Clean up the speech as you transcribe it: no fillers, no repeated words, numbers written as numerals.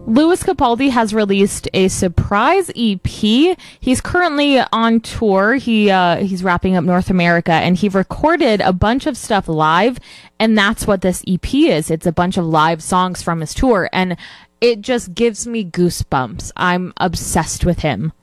Louis Capaldi has released a surprise EP. He's currently on tour. He's wrapping up North America, and he recorded a bunch of stuff live, and that's what this EP is. It's a bunch of live songs from his tour, and it just gives me goosebumps. I'm obsessed with him.